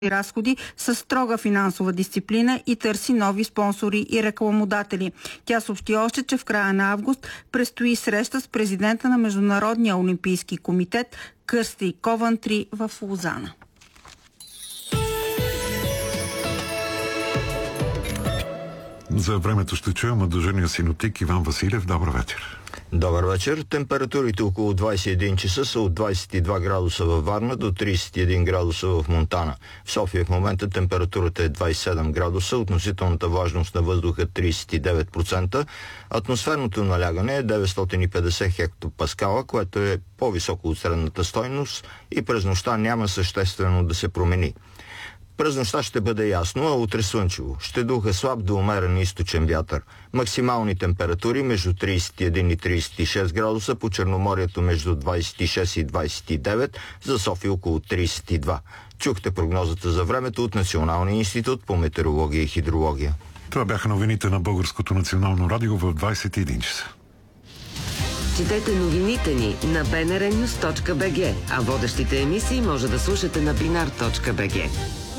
разходи с строга финансова дисциплина и търси нови спонсори и рекламодатели. Тя съобщи още, че в края на август предстои среща с президента на Международния олимпийски комитет Кърсти Ковантри в Лозана. За времето ще чуем мъдрежения синоптик Иван Василев. Добър вечер. Добър вечер. Температурите около 21 часа са от 22 градуса във Варна до 31 градуса в Монтана. В София в момента температурата е 27 градуса, относителната влажност на въздуха 39%, атмосферното налягане е 950 хектопаскала, което е по-високо от средната стойност и през нощта няма съществено да се промени. През нощта ще бъде ясно, а утре слънчево. Ще духа слаб до умерен източен вятър. Максимални температури между 31 и 36 градуса, по Черноморието между 26 и 29, за София около 32. Чухте прогнозата за времето от Националния институт по метеорология и хидрология. Това бяха новините на Българското национално радио в 21 часа. Четете новините ни на bnrnews.bg, а водещите емисии може да слушате на binar.bg.